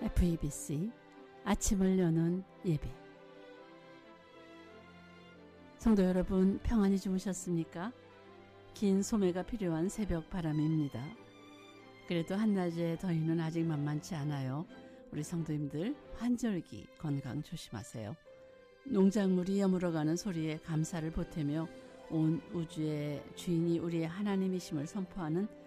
FEBC 아침을 여는 예배. 성도 여러분, 평안히 주무셨습니까? 긴 소매가 필요한 새벽 바람입니다. 그래도 한낮의 더위는 아직 만만치 않아요. 우리 성도님들 환절기 건강 조심하세요. 농작물이 여물어가는 소리에 감사를 보태며 온 우주의 주인이 우리의 하나님이심을 선포하는